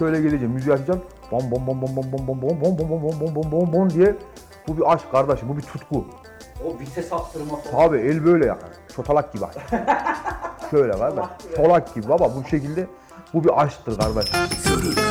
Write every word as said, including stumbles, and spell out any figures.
şöyle geleceğim, müziği açacağım. Bom bom bom bom bom bom bom bom bom bom bom bom bom bom bom diye. Bu bir aşk kardeşim, bu bir tutku. O vites attırma falan. Abi el böyle yani. Çotalak gibi aşk. Şöyle kardeş. Çolak gibi baba bu şekilde. Bu bir aşktır kardeş.